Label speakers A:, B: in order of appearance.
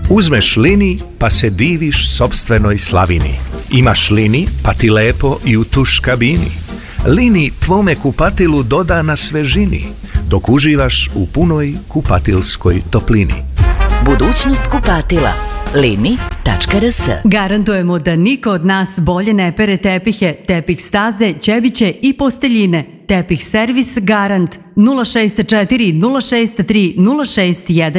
A: Uzmeš lini pa se diviš sopstvenoj slavini. Imaš lini pa ti lepo i u tuš kabini. Lini tvome kupatilu doda na svežini, dok uživaš u punoj kupatilskoj toplini.
B: Budućnost kupatila. Lini.rs.
C: Garantujemo da niko od nas bolje ne pere tepihe, tepih staze, ćebiće i posteljine. Tepih servis Garant 064 063 061